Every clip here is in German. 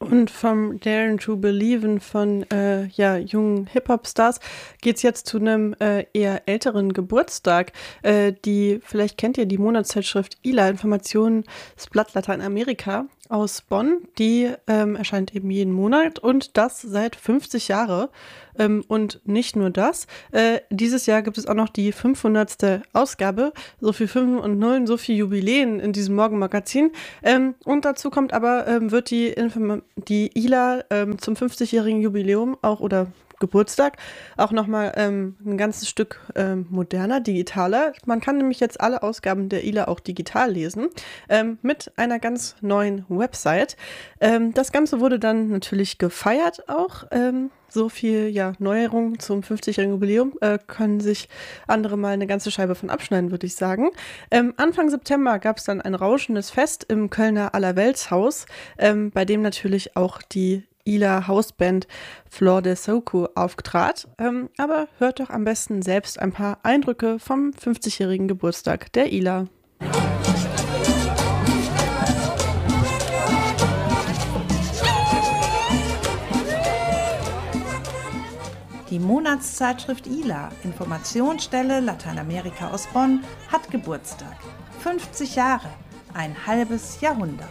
Und vom Daring to Believen von jungen Hip-Hop-Stars geht's jetzt zu einem eher älteren Geburtstag. Vielleicht kennt ihr die Monatszeitschrift ILA, Informationsblatt Lateinamerika aus Bonn. Die erscheint eben jeden Monat und das seit 50 Jahre. Und nicht nur das, dieses Jahr gibt es auch noch die 500. Ausgabe. So viel Fünfen und Nullen, so viel Jubiläen in diesem Morgenmagazin. Und dazu kommt aber, wird die ILA zum 50-jährigen Jubiläum auch oder Geburtstag auch nochmal ein ganzes Stück moderner, digitaler. Man kann nämlich jetzt alle Ausgaben der ILA auch digital lesen, mit einer ganz neuen Website. Das Ganze wurde dann natürlich gefeiert auch. So viel Neuerungen zum 50-jährigen Jubiläum können sich andere mal eine ganze Scheibe von abschneiden, würde ich sagen. Anfang September gab es dann ein rauschendes Fest im Kölner Allerweltshaus, bei dem natürlich auch die ILA Hausband Flor de Soco auftrat. Aber hört doch am besten selbst ein paar Eindrücke vom 50-jährigen Geburtstag der ILA. Die Monatszeitschrift ILA, Informationsstelle Lateinamerika aus Bonn, hat Geburtstag. 50 Jahre, ein halbes Jahrhundert.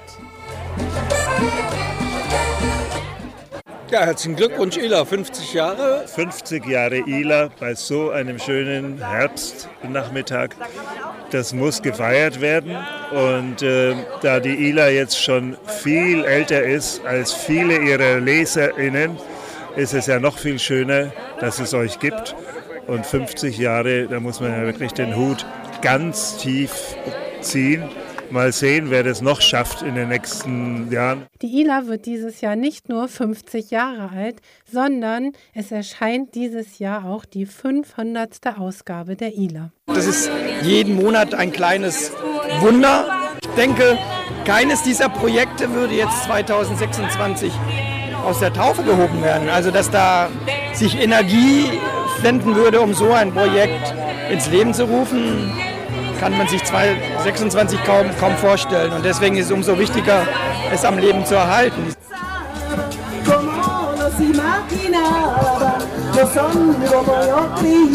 Ja, herzlichen Glückwunsch ILA, 50 Jahre. 50 Jahre ILA bei so einem schönen Herbstnachmittag. Das muss gefeiert werden. Und da die ILA jetzt schon viel älter ist als viele ihrer LeserInnen, ist es ja noch viel schöner, dass es euch gibt. Und 50 Jahre, da muss man ja wirklich den Hut ganz tief ziehen. Mal sehen, wer das noch schafft in den nächsten Jahren. Die ILA wird dieses Jahr nicht nur 50 Jahre alt, sondern es erscheint dieses Jahr auch die 500. Ausgabe der ILA. Das ist jeden Monat ein kleines Wunder. Ich denke, keines dieser Projekte würde jetzt 2026 aus der Taufe gehoben werden. Also dass da sich Energie wenden würde, um so ein Projekt ins Leben zu rufen, kann man sich 2026 kaum vorstellen. Und deswegen ist es umso wichtiger, es am Leben zu erhalten.